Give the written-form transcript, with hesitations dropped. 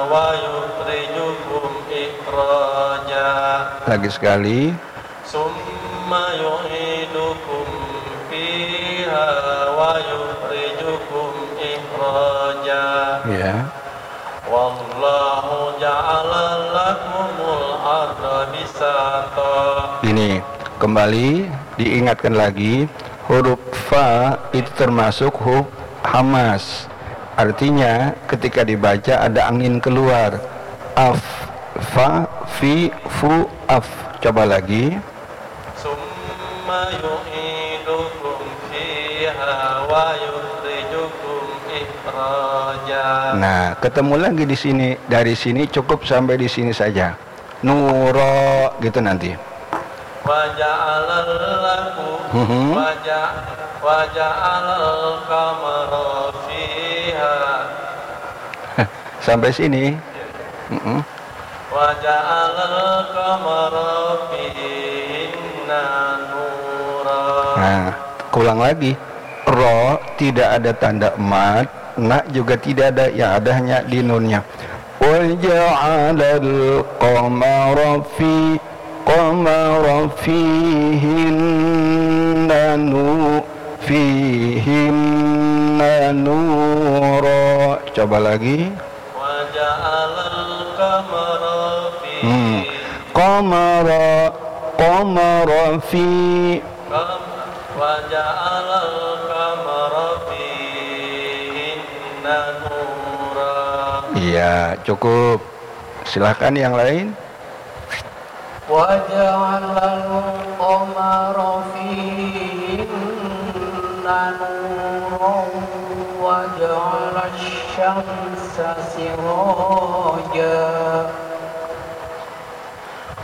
wa yukhrijukum ikhraja. Lagi sekali. Summa yu'idukum fiha wa yukhrijukum ikhraja. Ya. Wallahu ja'ala lakumul arda bisata. Ini kembali diingatkan lagi, huruf fa itu termasuk huruf hamas. Artinya ketika dibaca ada angin keluar. Af, fa, fi, fu, af. Coba lagi. Summa yu'idukum fiha wa yukhrijukum ikhraja. Nah, ketemu lagi di sini. Dari sini cukup sampai di sini saja. Nuro gitu nanti. Wa ja'ala lakum wa ja'alal qamara fiha. Sampai sini. Wa ja'alal qamara fihinna nura. Nah, ulang lagi. Ro tidak ada tanda mat, na juga tidak ada, yang ada hanya di nunnya. Wa ja'alal qamara fihinna nura. Coba lagi. Wa ja'alal qamara Qamara fi wa ja'alal qamara fihinna nura. Iya, cukup. Silakan yang lain. Wa ja'alal qamara fihinna nura wa ja'alash syamsa sirajan